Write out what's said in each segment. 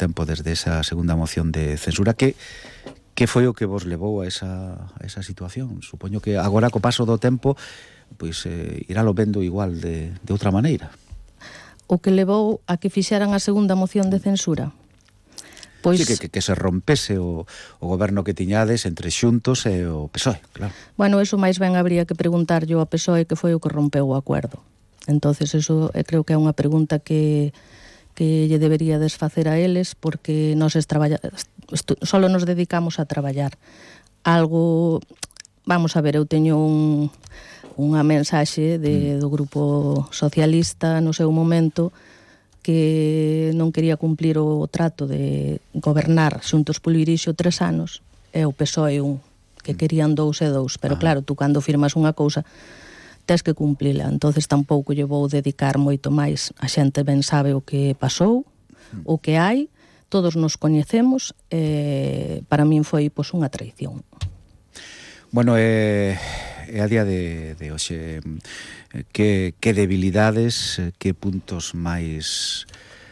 tempo desde esa segunda moción de censura. Que foi o que vos levou a esa situación? Supoño que agora, co paso do tempo, pois irálo vendo igual de outra maneira. O que levou a que fixeran a segunda moción de censura? Pois... Sí, que se rompese o goberno que tiñades entre Xuntos e o PSOE, claro. Bueno, eso máis ben habría que preguntarlle ao PSOE que foi o que rompeu o acordo. Entonces, eso creo que é unha pregunta que lle debería desfacer a eles, porque nós solo nos dedicamos a traballar. Algo, vamos a ver, eu teño unha mensaxe do Grupo Socialista no seu momento, que non quería cumplir o trato de gobernar Xuntos polo Irixo 3 anos, e o PSOE 1, que querían 2 e 2, pero claro, tú cando firmas unha cousa tes que cumplila, entonces tampouco lle vou dedicar moito máis. A xente ben sabe o que pasou, o que hai, todos nos coñecemos, e para min foi pois unha traición. Bueno, a día de hoxe, que debilidades, que puntos máis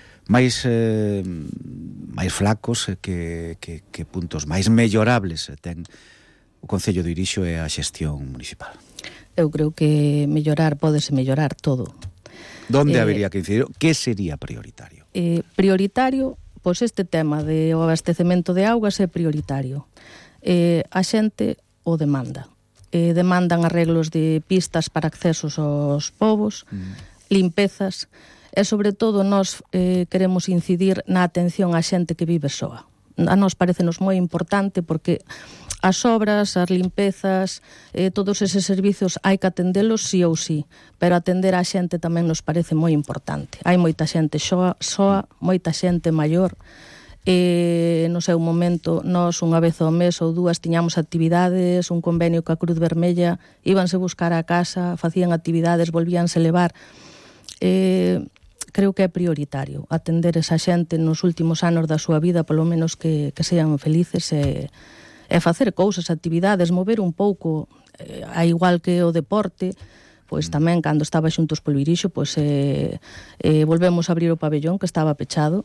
flacos, que puntos máis mellorables ten o Concello de Irixo e a xestión municipal? Eu creo que pódese mellorar todo. Donde habería que incidir? Que sería prioritario? Prioritario, pois este tema de o abastecemento de augas é prioritario. A xente o demanda. Demandan arreglos de pistas para accesos aos povos, limpezas, e sobre todo nós queremos incidir na atención á xente que vive soa. A nós parecenos moi importante porque as obras, as limpezas, todos eses servizos hai que atendelos sí ou sí, pero atender á xente tamén nos parece moi importante. Hai moita xente soa, moita xente maior. No seu momento, nós unha vez ao mes ou 2 tiñamos actividades, un convenio ca Cruz Vermella, íbanse buscar a casa, facían actividades, volvíanse levar. Creo que é prioritario atender esa xente nos últimos anos da súa vida, polo menos que sean felices, e facer cousas, actividades, mover un pouco, a igual que o deporte. Pois tamén, cando estaba Xuntos polo Irixo, pois volvemos a abrir o pabellón que estaba pechado.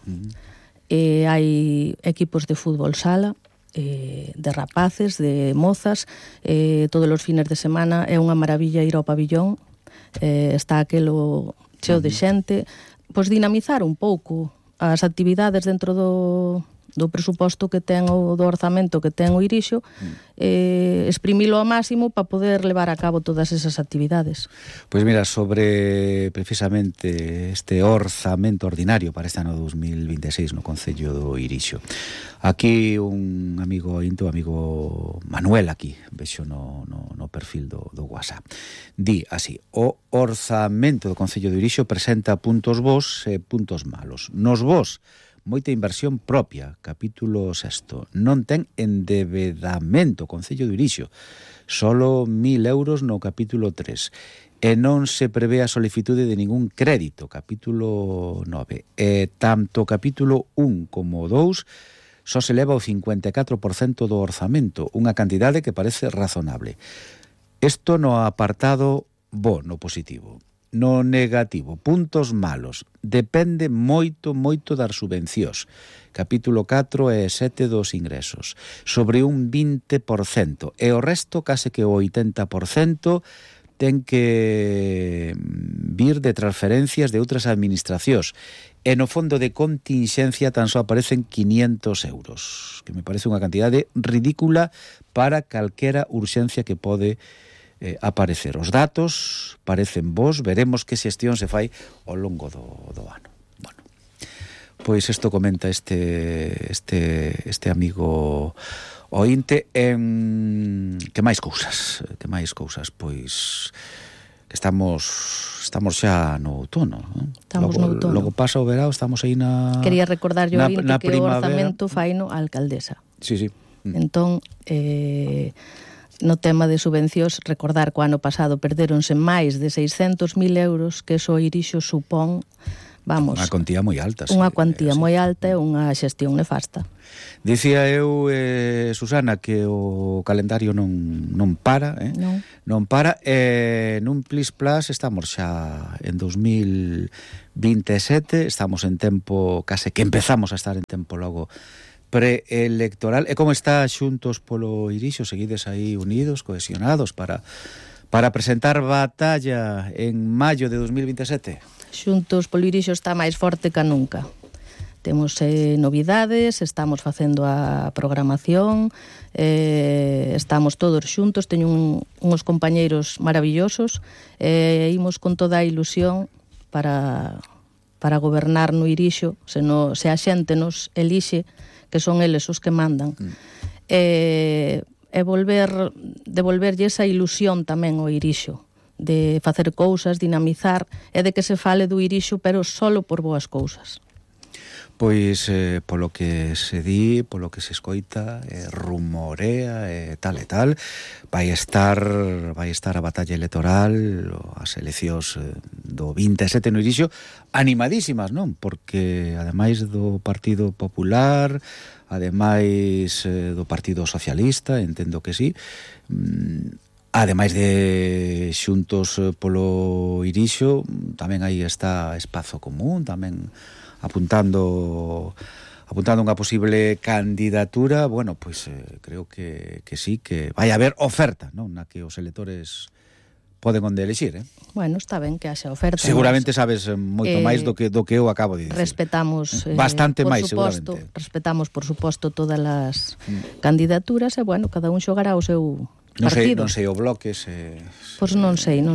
Hai equipos de fútbol sala, de rapaces, de mozas, todos os fines de semana é unha maravilla ir ao pabellón, está aquelo cheo de xente, pois dinamizar un pouco as actividades dentro do presuposto que ten, o do orzamento que ten o Irixo, exprimilo ao máximo para poder levar a cabo todas esas actividades. Pois mira, sobre precisamente este orzamento ordinario para este ano 2026 no Concello do Irixo, aquí un amigo o amigo Manuel, aquí vexo no perfil do WhatsApp, di así: o orzamento do Concello do Irixo presenta puntos bos e puntos malos. Nos bos, moita inversión propia, capítulo 6. Non ten endebedamento o Concello do Irixo, solo 1.000 euros no capítulo 3. E non se prevé a solicitude de ningún crédito, capítulo 9. E tanto capítulo 1 como 2 só se leva o 54% do orzamento, unha cantidade que parece razonable. Isto no apartado bo, no positivo. No negativo, puntos malos, depende moito das subvencións, capítulo 4 e 7 dos ingresos, sobre un 20%, e o resto, case que o 80%, ten que vir de transferencias de outras administracións, e no fondo de continxencia tan só aparecen 500 euros, que me parece unha cantidade ridícula para calquera urxencia que pode aparecer. Os datos parecen bons, veremos que xestión se fai ao longo do ano. Bueno, pois isto comenta este amigo ointe. Que máis cousas? Pois que estamos xa no outono, non? Estamos no outono. Logo pasa o verao, estamos aí na... Quería recordarlle ao ointe que o primavera. orzamento faino a alcaldesa. Sí. Entón, no tema de subvencións, recordar que o ano pasado perdéronse máis de 600.000 euros, que eso Irixo supón, vamos... Unha cuantía moi alta. Unha cuantía moi alta e unha xestión nefasta. Dicía eu, Susana, que o calendario non para, Non para, nun plis-plas estamos xa en 2026, 27, estamos en tempo, case que empezamos a estar en tempo logo preelectoral. E como está Xuntos polo Irixo? Seguides aí unidos, cohesionados para presentar batalla en maio de 2027? Xuntos polo Irixo está máis forte que nunca. Temos novidades, estamos facendo a programación, estamos todos xuntos, teño uns compañeiros maravillosos, imos con toda a ilusión para gobernar no Irixo, se a xente nos elixe, que son eles os que mandan, e devolverlle esa ilusión tamén ao Irixo, de facer cousas, dinamizar, e de que se fale do Irixo, pero solo por boas cousas. Pois, polo que se di, polo que se escoita, rumorea, tal e tal, vai estar a batalla electoral, as eleccións do 27 no Irixo, animadísimas, non? Porque, ademais do Partido Popular, ademais do Partido Socialista, entendo que sí, ademais de Xuntos polo Irixo, tamén aí está Espazo Común, tamén apuntando unha posible candidatura. Bueno, pois creo que sí, que vai haber oferta, non? Na que os electores poden onde elixir, Bueno, está ben que haxa oferta. Seguramente sabes moito máis do que eu acabo de dicir. Respetamos bastante máis, seguramente. Respetamos, por suposto, todas as candidaturas e, bueno, cada un xogará o seu partido. Non sei o bloque Pois non sei.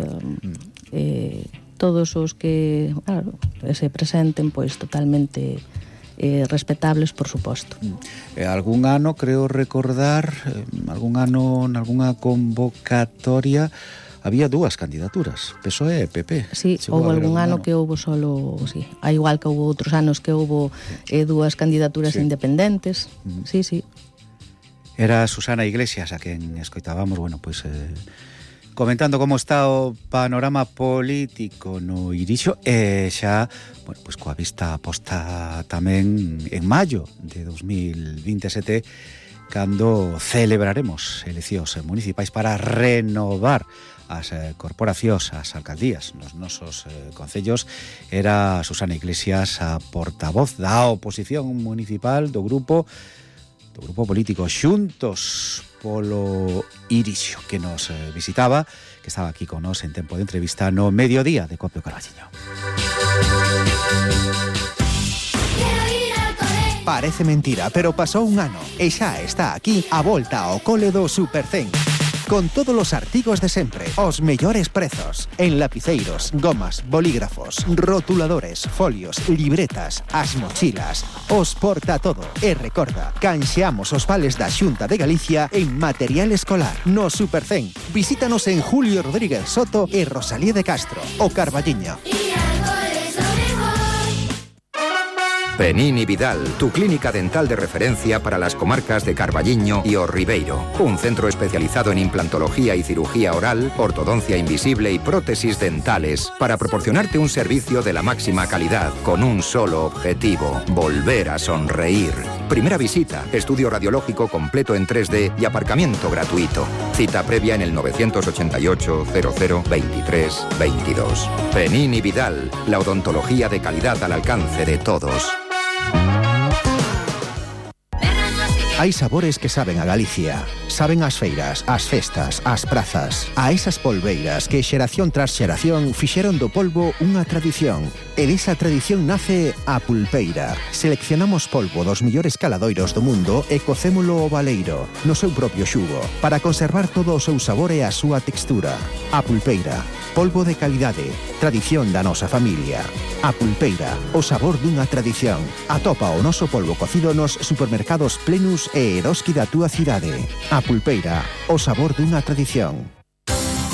Todos os que se presenten, pois totalmente respetables, por suposto. Algún ano, creo recordar, nalgúna convocatoria había dúas candidaturas, PSOE e PP. Sí, houve algún ano que houve solo, sí, a igual que houve outros anos que houve dúas candidaturas independentes. Sí. Era Susana Iglesias a quen escoitábamos, bueno, pois comentando como está o panorama político no Irixo, e xa, bueno, pois coa vista posta tamén en maio de 2027, cando celebraremos eleccións municipais para renovar as corporacións, as alcaldías nos nosos concellos. Era Susana Iglesias a portavoz da oposición municipal do grupo político Xuntos polo Irixo, que nos visitaba, que estaba aquí con nos en tempo de entrevista no mediodía de Copio Carballiño. Parece mentira, pero pasou un ano e xa está aquí a volta ao cole do Supercén. Con todos os artigos de sempre, os mellores prezos, en lapiceiros, gomas, bolígrafos, rotuladores, folios, libretas, as mochilas, os porta todo. E recorda, canxeamos os vales da Xunta de Galicia en material escolar. No Supercén, visítanos en Julio Rodríguez Soto e Rosalía de Castro, o Carballiño. Penini Vidal, tu clínica dental de referencia para las comarcas de Carballiño y O Ribeiro. Un centro especializado en implantología y cirugía oral, ortodoncia invisible y prótesis dentales para proporcionarte un servicio de la máxima calidad con un solo objetivo: volver a sonreír. Primera visita, estudio radiológico completo en 3D y aparcamiento gratuito. Cita previa en el 988 00 23 22. Penini Vidal, la odontología de calidad al alcance de todos. Hai sabores que saben a Galicia. Saben as feiras, as festas, as prazas. A esas polbeiras que xeración tras xeración fixeron do polvo unha tradición. E desa tradición nace a pulpeira. Seleccionamos polvo dos millores caladoiros do mundo e cocémolo ao baleiro, no seu propio xugo, para conservar todo o seu sabor e a súa textura. A pulpeira, polvo de calidade, tradición da nosa familia. A pulpeira, o sabor dunha tradición. Atopa o noso polvo cocido nos supermercados Plenus e Eroski da túa cidade. A pulpeira, o sabor dunha tradición.